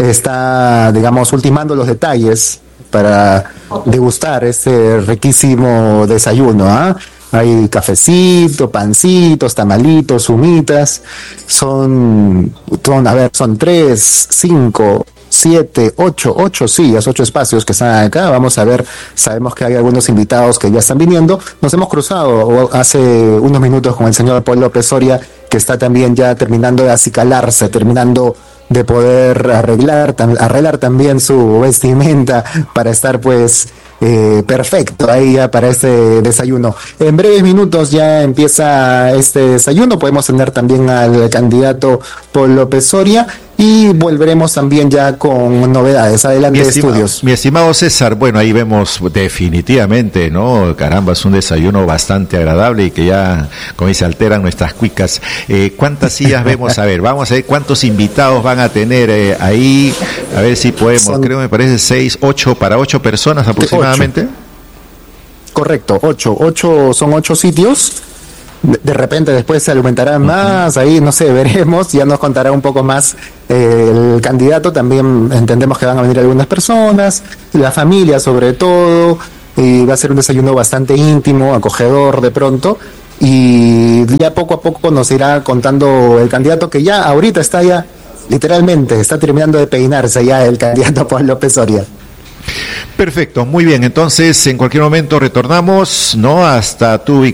está, digamos, ultimando los detalles para degustar este riquísimo desayuno, ¿ah? Hay cafecito, pancitos, tamalitos, humitas, son, son, a ver, son tres, cinco, siete, ocho, ocho sillas, ocho espacios que están acá. Vamos a ver, sabemos que hay algunos invitados que ya están viniendo. Nos hemos cruzado hace unos minutos con el señor Paul López Soria, que está también ya terminando de acicalarse, terminando de poder arreglar, tam, arreglar también su vestimenta para estar pues eh, perfecto ahí ya para este desayuno. En breves minutos ya empieza este desayuno, podemos tener también al candidato Paul López Soria y volveremos también ya con novedades. Adelante, mi estimado, estudios. Mi estimado César, bueno, ahí vemos definitivamente, ¿no? Caramba, es un desayuno bastante agradable y que ya, como dice, alteran nuestras cuicas. Eh, ¿Cuántas sillas vemos? A ver, vamos a ver cuántos invitados van a tener eh, ahí, a ver si podemos, Son... creo me parece seis, ocho, para ocho personas aproximadamente. Ocho. Correcto, ocho, ocho, son ocho sitios. De, de repente después se aumentarán más, uh-huh. Ahí no sé, veremos, ya nos contará un poco más eh, el candidato. También entendemos que van a venir algunas personas, la familia sobre todo, y va a ser un desayuno bastante íntimo, acogedor de pronto, y ya poco a poco nos irá contando el candidato, que ya ahorita está ya, literalmente, está terminando de peinarse ya el candidato Paul López Soria. Perfecto, muy bien, entonces en cualquier momento retornamos, ¿no? Hasta tu